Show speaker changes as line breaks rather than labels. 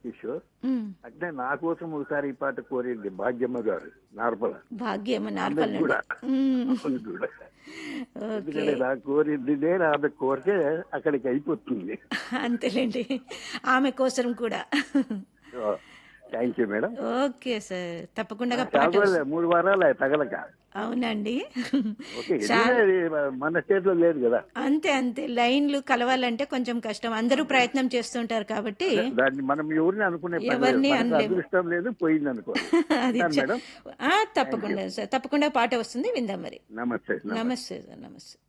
కిషోర్.
ఉమ్.
అంటే నా కోసం ఒకసారి ఈ పాట కోరింది భాగ్యమ్మ గారు నార్పల.
భాగ్యమ్మ నార్పల్
ఆమెకు
నుండి.
కూడా
ఉమ్.
ఆమెకు కూడా
ఓకే.
ఎందుకంటే నాకు కోరింది నేను ఆమె కోరికే అక్కడికి అయిపోతుంది.
అంతేలేండి. ఆమె కోసం కూడా.
Thank you madam.
Okay sir, తప్పకుండా పాట
చాలా రోజులే,
వస్తుంది.
3 వారాలే తగలక.
అవునండి.
ఓకే, ఎందుకంటే
చాలా.
అది మన చేతిలో లేదు కదా.
అంతే అంతే, లైన్లు కలవాలంటే కొంచెం కష్టం, అందరూ ప్రయత్నం చేస్తుంటారు కాబట్టి
దాన్ని మనం ఎవరిని అనుకునే పని లేదు,
ఎవరిని
మనకు
అనలేము.
అదృష్టం లేదు, పోయింది అనుకోవాలి.
అది
ఉంటాను మేడం. Thank you.
తప్పకుండా సార్, తప్పకుండా పాట వస్తుంది, విందాం మరి.
నమస్తే నమస్తే.
నమస్తే సార్, నమస్తే.